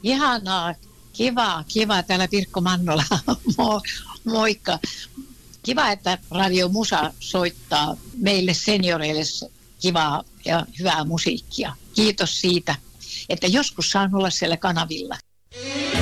Ihanaa, kiva. Täällä Pirkko Mannola. Moikka. Kiva, että Radio Musa soittaa meille senioreille kivaa ja hyvää musiikkia. Kiitos siitä, että joskus saan olla siellä kanavilla.